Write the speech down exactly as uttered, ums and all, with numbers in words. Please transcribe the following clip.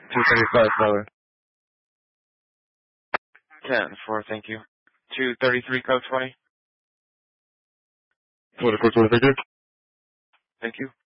two thirty-five, brother. ten four, thank you. two thirty-three, code twenty. Twenty-four, twenty, thank you. Thank you.